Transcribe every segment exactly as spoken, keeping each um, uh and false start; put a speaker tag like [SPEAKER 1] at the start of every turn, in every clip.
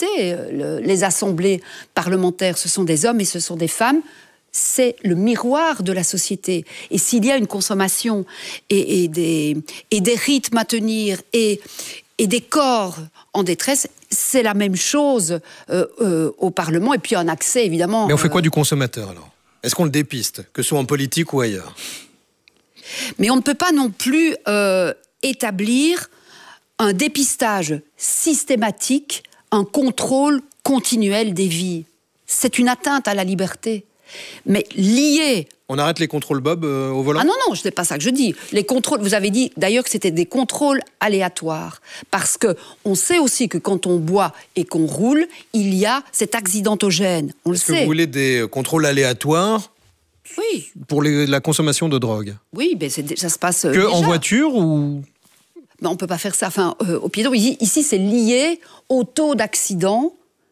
[SPEAKER 1] société. Le, les assemblées parlementaires, ce sont des hommes et ce sont des femmes. C'est le miroir de la société. Et s'il y a une consommation et, et, des, et des rythmes à tenir et, et des corps en détresse, c'est la même chose euh, euh, au Parlement. Et puis un accès, évidemment...
[SPEAKER 2] Mais on fait
[SPEAKER 1] euh,
[SPEAKER 2] quoi du consommateur, alors ? Est-ce qu'on le dépiste, que ce soit en politique ou ailleurs ?
[SPEAKER 1] Mais on ne peut pas non plus euh, établir un dépistage systématique, un contrôle continuel des vies. C'est une atteinte à la liberté. Mais lié...
[SPEAKER 2] On arrête les contrôles Bob euh, au volant ?
[SPEAKER 1] Ah non, non, ce n'est pas ça que je dis. Les contrôles, vous avez dit d'ailleurs que c'était des contrôles aléatoires. Parce qu'on sait aussi que quand on boit et qu'on roule, il y a cet accidentogène. On le sait.
[SPEAKER 2] Est-ce que vous voulez des contrôles aléatoires ?
[SPEAKER 1] Oui.
[SPEAKER 2] Pour les, la consommation de drogue ?
[SPEAKER 1] Oui, mais c'est, ça se passe
[SPEAKER 2] Que
[SPEAKER 1] déjà.
[SPEAKER 2] en voiture ou...
[SPEAKER 1] Ben, on ne peut pas faire ça. Enfin, euh, au pied d'eau, ici, c'est lié au taux d'accident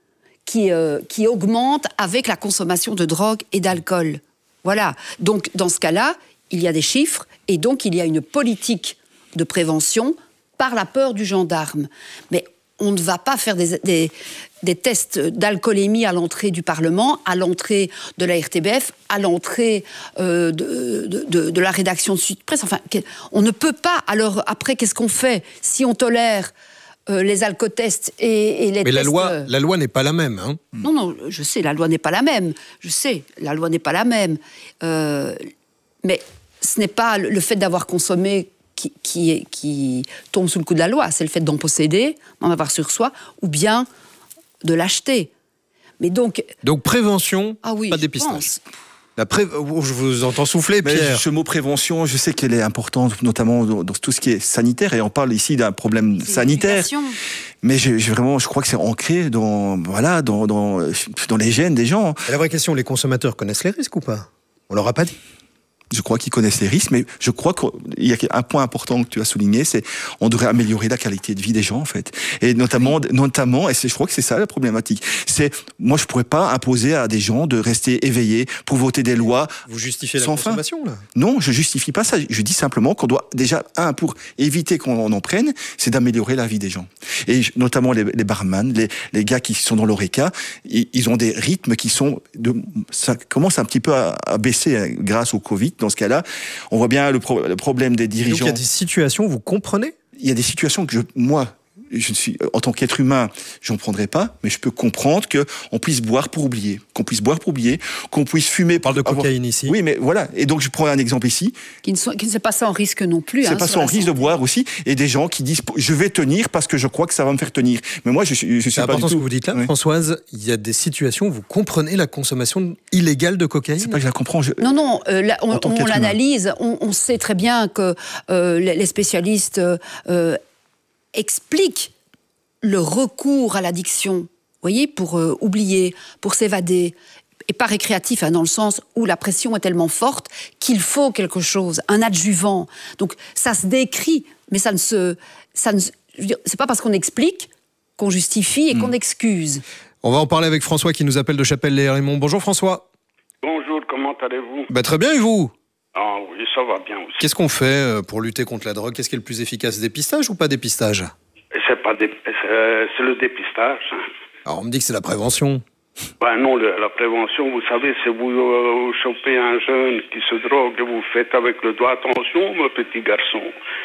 [SPEAKER 1] qui, euh, qui augmente avec la consommation de drogue et d'alcool. Voilà. Donc, dans ce cas-là, il y a des chiffres et donc il y a une politique de prévention par la peur du gendarme. Mais on ne va pas faire des, des, des tests d'alcoolémie à l'entrée du Parlement, à l'entrée de la R T B F, à l'entrée euh, de, de, de, de la rédaction de Sud Presse. Enfin, on ne peut pas. Alors, après, qu'est-ce qu'on fait si on tolère euh, les alcotests et, et les
[SPEAKER 2] Mais
[SPEAKER 1] tests...
[SPEAKER 2] la loi, la loi n'est pas la même. Hein.
[SPEAKER 1] Non, non, je sais, la loi n'est pas la même. Je sais, la loi n'est pas la même. Euh, mais ce n'est pas le fait d'avoir consommé qui, qui, qui tombe sous le coup de la loi. C'est le fait d'en posséder, d'en avoir sur soi, ou bien de l'acheter. Mais donc...
[SPEAKER 2] Donc prévention,
[SPEAKER 1] ah oui,
[SPEAKER 2] pas
[SPEAKER 1] je
[SPEAKER 2] dépistage.
[SPEAKER 1] pense.
[SPEAKER 2] La pré... oh, je vous entends souffler,
[SPEAKER 3] Mais
[SPEAKER 2] Pierre.
[SPEAKER 3] ce mot prévention, je sais qu'elle est importante, notamment dans, dans tout ce qui est sanitaire, et on parle ici d'un problème
[SPEAKER 1] C'est
[SPEAKER 3] sanitaire. Mais je, je, vraiment, je crois que c'est ancré dans, voilà, dans, dans, dans les gènes des gens.
[SPEAKER 2] Et la vraie question, les consommateurs connaissent les risques ou pas ? On leur a pas dit.
[SPEAKER 3] Je crois qu'ils connaissent les risques, mais je crois qu'il y a un point important que tu as souligné, c'est on devrait améliorer la qualité de vie des gens, en fait. Et notamment, oui. notamment, et c'est, je crois que c'est ça la problématique. C'est, moi, je pourrais pas imposer à des gens de rester éveillés pour voter des lois.
[SPEAKER 2] Vous justifiez la
[SPEAKER 3] sans
[SPEAKER 2] consommation,
[SPEAKER 3] fin.
[SPEAKER 2] là ?
[SPEAKER 3] Non, je justifie pas ça. Je dis simplement qu'on doit déjà, un, pour éviter qu'on en prenne, c'est d'améliorer la vie des gens. Et notamment les, les barman, les, les gars qui sont dans l'Oreca, ils, ils ont des rythmes qui sont, de, ça commence un petit peu à, à baisser hein, grâce au Covid. Dans ce cas-là, on voit bien le, pro- le problème des dirigeants.
[SPEAKER 2] Donc il y a des situations, vous comprenez ?
[SPEAKER 3] Il y a des situations que je, moi, je suis, en tant qu'être humain, j'en prendrai pas, mais je peux comprendre qu'on puisse boire pour oublier, qu'on puisse boire pour oublier, qu'on puisse fumer.
[SPEAKER 2] On parle de
[SPEAKER 3] avoir...
[SPEAKER 2] cocaïne ici.
[SPEAKER 3] Oui, mais voilà. Et donc je prends un exemple ici.
[SPEAKER 1] Qui ne, sont, qui ne c'est pas sans risque non plus.
[SPEAKER 3] C'est
[SPEAKER 1] hein,
[SPEAKER 3] pas sans risque de boire aussi, et des gens qui disent je vais tenir parce que je crois que ça va me faire tenir. Mais moi je, je, je suis
[SPEAKER 2] c'est
[SPEAKER 3] pas
[SPEAKER 2] important
[SPEAKER 3] du tout.
[SPEAKER 2] ce que vous dites là,
[SPEAKER 3] oui.
[SPEAKER 2] Françoise. Il y a des situations où vous comprenez la consommation illégale de cocaïne.
[SPEAKER 3] C'est pas que je la comprends. Je...
[SPEAKER 1] Non, non. Euh, là, on, on l'analyse. On, on sait très bien que euh, les spécialistes euh, expliquent le recours à l'addiction, vous voyez, pour euh, oublier, pour s'évader, et pas récréatif, hein, dans le sens où la pression est tellement forte qu'il faut quelque chose, un adjuvant. Donc ça se décrit, mais ça ne se, ça ne, je veux dire, c'est pas parce qu'on explique qu'on justifie et mmh. qu'on excuse.
[SPEAKER 2] On va en parler avec François qui nous appelle de Chapelle-les-Raymond. Bonjour François.
[SPEAKER 4] Bonjour, comment allez-vous ?
[SPEAKER 2] Bah, très bien, et vous ?
[SPEAKER 4] Ah oui, ça va bien aussi.
[SPEAKER 2] Qu'est-ce qu'on fait pour lutter contre la drogue ? Qu'est-ce qui est le plus efficace ? Dépistage ou pas dépistage ?
[SPEAKER 4] C'est pas dé... c'est, c'est le dépistage.
[SPEAKER 2] Alors on me dit que c'est la prévention.
[SPEAKER 4] Ben non, le, la prévention, vous savez, c'est vous, euh, vous chopez un jeune qui se drogue et vous faites avec le doigt attention, mon petit garçon.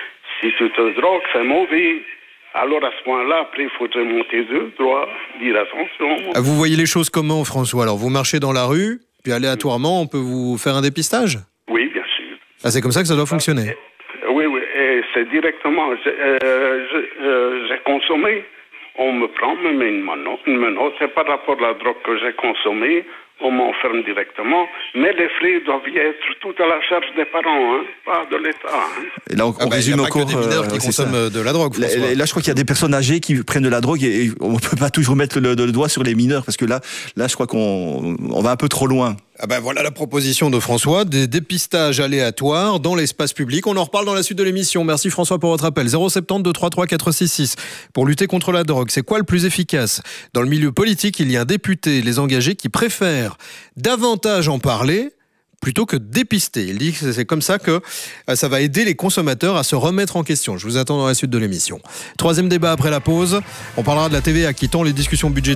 [SPEAKER 4] Si tu te drogues, c'est mauvais. Alors à ce moment-là, après, il faudrait monter deux doigts, dire attention.
[SPEAKER 2] Ah, vous voyez les choses comment, François ? Alors vous marchez dans la rue, puis aléatoirement, on peut vous faire un dépistage ?
[SPEAKER 4] Oui, bien sûr.
[SPEAKER 2] Ah, c'est comme ça que ça doit fonctionner ?
[SPEAKER 4] Oui, oui, et c'est directement, j'ai, euh, j'ai, euh, j'ai consommé, on me prend, me met une menotte, une menotte, c'est par rapport à la drogue que j'ai consommée, on m'enferme directement, mais les frais doivent y être tout à la charge des parents, hein, pas de l'État. Hein.
[SPEAKER 3] Et là, on,
[SPEAKER 2] ah
[SPEAKER 3] on
[SPEAKER 2] bah,
[SPEAKER 3] résume
[SPEAKER 2] y a pas
[SPEAKER 3] encore.
[SPEAKER 2] Que des mineurs
[SPEAKER 3] euh,
[SPEAKER 2] qui consomment ça. De la drogue. François.
[SPEAKER 3] Là, là, je crois qu'il y a des personnes âgées qui prennent de la drogue et, et on ne peut pas toujours mettre le, le doigt sur les mineurs parce que là, là, je crois qu'on on va un peu trop loin.
[SPEAKER 2] Ah ben voilà la proposition de François, des dépistages aléatoires dans l'espace public. On en reparle dans la suite de l'émission. Merci François pour votre appel. zéro sept zéro deux trois trois quatre six six. Pour lutter contre la drogue, c'est quoi le plus efficace ? Dans le milieu politique, il y a un député, les engagés, qui préfèrent davantage en parler plutôt que dépister. Il dit que c'est comme ça que ça va aider les consommateurs à se remettre en question. Je vous attends dans la suite de l'émission. Troisième débat après la pause. On parlera de la T V A qui tend les discussions budgétaires